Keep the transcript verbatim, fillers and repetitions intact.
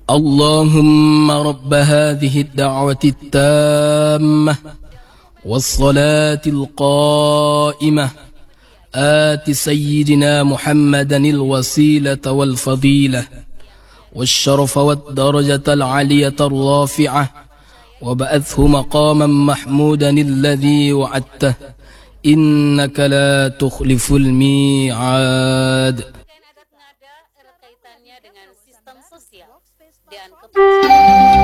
اللهم رب هذه الدعوة التامة والصلاة القائمة آت سيدنا محمدا الوسيلة والفضيلة والشرف والدرجة العلية الرافعة وبعثه مقاما محمودا الذي وعدته إنك لا تخلف الميعاد.